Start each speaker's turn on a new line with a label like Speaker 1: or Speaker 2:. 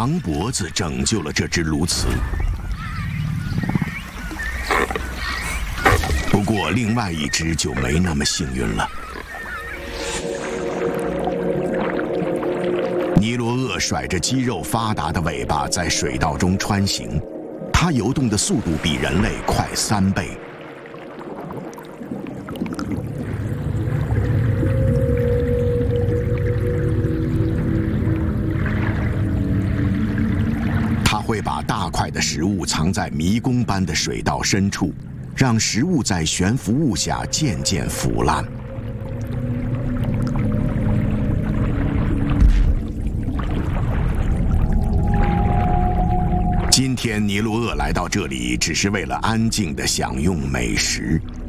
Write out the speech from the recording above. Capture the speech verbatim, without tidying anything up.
Speaker 1: 长脖子拯救了这只鸬鹚。不过，另外一只就没那么幸运了。尼罗鳄甩着肌肉发达的尾巴在水道中穿行，它游动的速度比人类快三倍。它会把大块的食物藏在迷宫般的水道深处，让食物在悬浮物下渐渐腐烂。今天尼罗鳄来到这里，只是为了安静地享用美食。